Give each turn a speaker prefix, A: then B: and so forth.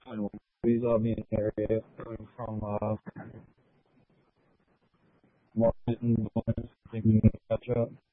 A: Movies I'll be in the area coming from Market and Vines, thinking to catch up.